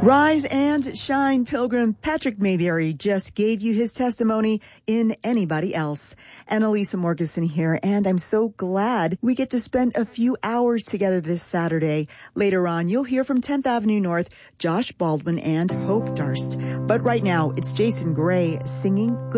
Rise and shine, Pilgrim. Patrick Mayberry just gave you his testimony in Anybody Else. Annalisa Morgeson here, and I'm so glad we get to spend a few hours together this Saturday. Later on, you'll hear from 10th Avenue North, Josh Baldwin and Hope Darst. But right now, it's Jason Gray singing